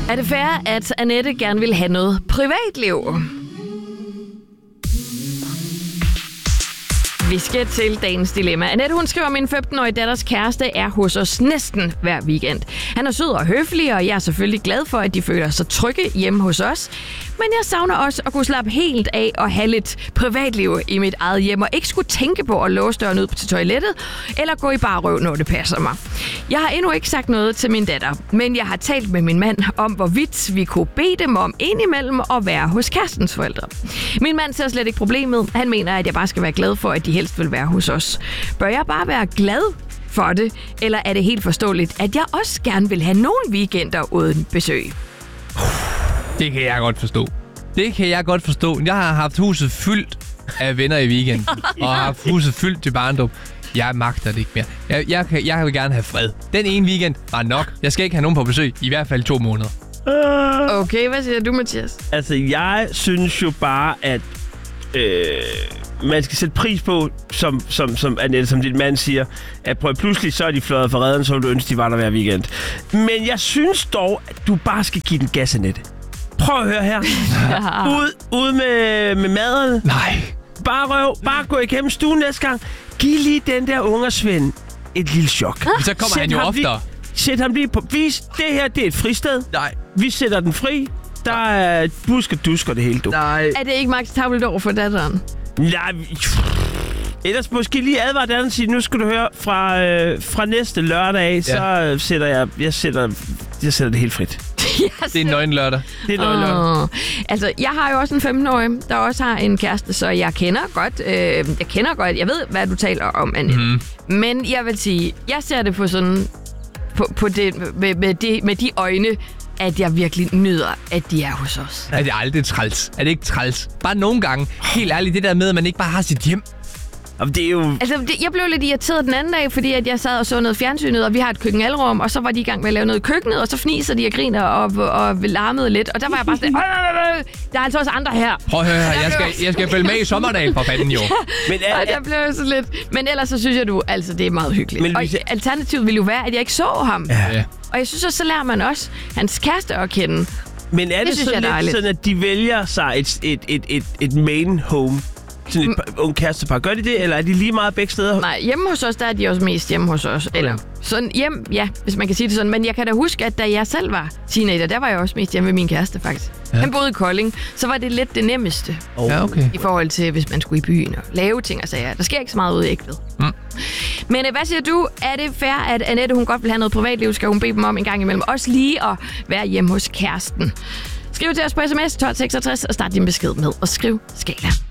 Er det fair, at Annette gerne vil have noget privatliv? Vi skal til dagens dilemma. Annette, hun skriver, at min 15-årige datters kæreste er hos os næsten hver weekend. Han er sød og høflig, og jeg er selvfølgelig glad for, at de føler sig trygge hjemme hos os. Men jeg savner også at kunne slappe helt af og have lidt privatliv i mit eget hjem, og ikke skulle tænke på at låse døren ud til toilettet, eller gå i bar røv, når det passer mig. Jeg har endnu ikke sagt noget til min datter, men jeg har talt med min mand om, hvorvidt vi kunne bede dem om indimellem at være hos kærestens forældre. Min mand ser slet ikke problemet. Han mener, at jeg bare skal være glad for, at de helst vil være hos os. Bør jeg bare være glad for det, eller er det helt forståeligt, at jeg også gerne vil have nogle weekender uden besøg? Det kan jeg godt forstå. Jeg har haft huset fyldt af venner i weekenden, og har haft huset fyldt til barndom. Jeg magter det ikke mere. Jeg vil gerne have fred. Den ene weekend var nok. Jeg skal ikke have nogen på besøg, i hvert fald 2 måneder. Okay, hvad siger du, Mathias? Altså, jeg synes jo bare, at man skal sætte pris på, som Annette, som din mand siger, at pludselig så er de fløjet for redden, så vil du ønske, de var der hver weekend. Men jeg synes dog, at du bare skal give den gas, Annette. Prøv at høre her. Ud med maderne. Nej. Bare gå igennem stuen næste gang. Giv lige den der ungersvend et lille chok. Så kommer han jo oftere. Sæt ham lige på vis. Det her, det er et fristed. Nej. Vi sætter den fri. Der er busk og dusk og det hele, du. Nej. Er det ikke acceptabelt over for datteren? Nej. Ellers måske lige advare datteren og sige, nu skal du høre, fra næste lørdag af, så sætter jeg sætter det helt frit. Det er en nøgenlørdag. Altså, jeg har jo også en 15-årig, der også har en kæreste, så jeg kender godt. Jeg ved, hvad du taler om, Annette. Men jeg vil sige, jeg ser det på sådan på det med de øjne, at jeg virkelig nyder, at de er hos os. Er det aldrig træls? Er det ikke træls? Bare nogle gange. Helt ærligt, det der med, at man ikke bare har sit hjem. Det er jo... Altså, jeg blev lidt irriteret den anden dag, fordi at jeg sad og så noget fjernsynet, og vi har et køkkenalrum, og så var de i gang med at lave noget i køkkenet, og så fniser de og griner og larmede lidt. Og der var jeg bare sådan, der er altså også andre her. Prøv at høre her, jeg skal følge med i Sommerdagen for fanden jo. Og der blev jeg så lidt... Men ellers så synes jeg, det er meget hyggeligt. Men, og alternativet ville jo være, at jeg ikke så ham. Ja. Og jeg synes også, så lærer man også hans kæreste at kende. Men er det sådan lidt sådan, at de vælger sig et main home? Sådan et unge kærestepar. Gør de det, eller er de lige meget begge steder? Nej, hjemme hos os, der er de også mest hjemme hos os. Eller sådan hjem, ja, hvis man kan sige det sådan. Men jeg kan da huske, at da jeg selv var teenager, der var jeg også mest hjemme med min kæreste, faktisk. Ja. Han boede i Kolding, så var det lidt det nemmeste. Ja, okay. I forhold til, hvis man skulle i byen og lave ting og sager. Der sker ikke så meget ude i Ægved. Men hvad siger du? Er det fair, at Annette, hun godt vil have noget privatliv? Skal hun bede dem om en gang imellem? Også lige at være hjemme hos kæresten. Skriv til os på sms 1266 og start din besked med at skrive Skala.